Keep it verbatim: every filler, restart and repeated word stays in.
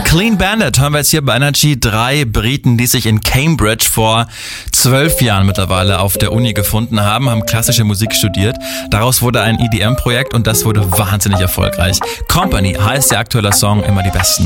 Clean Bandit hören wir jetzt hier bei Energy. Drei Briten, die sich in Cambridge vor zwölf Jahren mittlerweile auf der Uni gefunden haben, haben klassische Musik studiert. Daraus wurde ein E D M-Projekt und das wurde wahnsinnig erfolgreich. Company heißt der aktuelle Song, immer die besten.